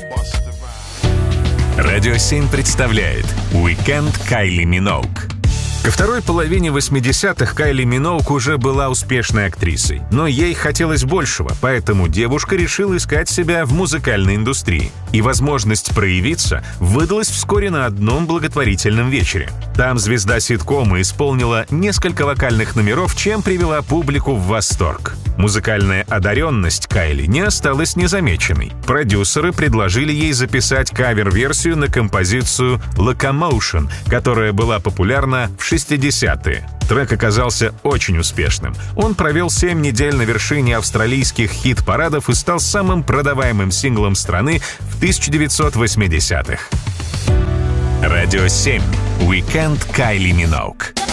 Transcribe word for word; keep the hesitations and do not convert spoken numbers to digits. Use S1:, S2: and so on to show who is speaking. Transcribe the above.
S1: Радио семь представляет «Уикенд Кайли Миноуг». Ко второй половине восьмидесятых Кайли Миноуг уже была успешной актрисой, но ей хотелось большего, поэтому девушка решила искать себя в музыкальной индустрии. И возможность проявиться выдалась вскоре на одном благотворительном вечере. Там звезда ситкома исполнила несколько вокальных номеров, чем привела публику в восторг. Музыкальная одаренность Кайли не осталась незамеченной. Продюсеры предложили ей записать кавер-версию на композицию «Locomotion», которая была популярна в шестидесятые. Трек оказался очень успешным. Он провел семь недель на вершине австралийских хит-парадов и стал самым продаваемым синглом страны в тысяча девятьсот восьмидесятых. Радио семь. Уикенд Кайли Миноуг.